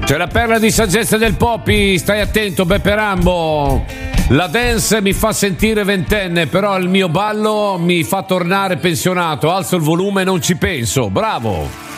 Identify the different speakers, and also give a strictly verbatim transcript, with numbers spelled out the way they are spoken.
Speaker 1: C'è la perla di saggezza del Poppy, stai attento Beppe Rambo. La dance mi fa sentire ventenne, però il mio ballo mi fa tornare pensionato. Alzo il volume e non ci penso. Bravo.